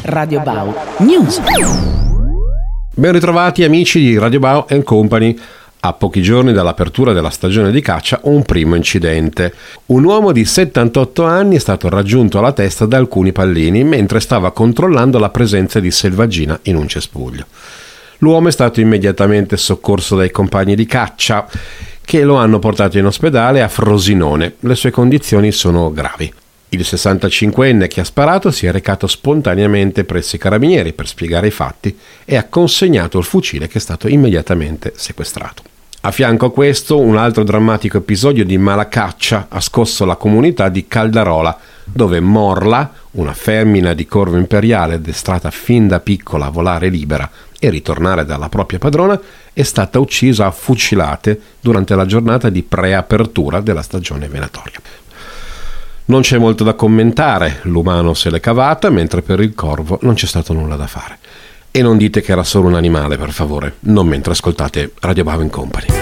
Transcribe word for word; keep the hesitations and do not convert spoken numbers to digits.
Radio Bau News. Ben ritrovati amici di Radio Bau and Company. A pochi giorni dall'apertura della stagione di caccia, un primo incidente. Un uomo di settantotto anni è stato raggiunto alla testa da alcuni pallini mentre stava controllando la presenza di selvaggina in un cespuglio. L'uomo è stato immediatamente soccorso dai compagni di caccia che lo hanno portato in ospedale a Frosinone. Le sue condizioni sono gravi. Il sessantacinquenne che ha sparato si è recato spontaneamente presso i carabinieri per spiegare i fatti e ha consegnato il fucile che è stato immediatamente sequestrato. A fianco a questo, un altro drammatico episodio di malacaccia ha scosso la comunità di Caldarola, dove Morla, una femmina di corvo imperiale addestrata fin da piccola a volare libera e ritornare dalla propria padrona, è stata uccisa a fucilate durante la giornata di preapertura della stagione venatoria. Non c'è molto da commentare, l'umano se l'è cavata, mentre per il corvo non c'è stato nulla da fare. E non dite che era solo un animale, per favore, non mentre ascoltate Radio Bau and Company.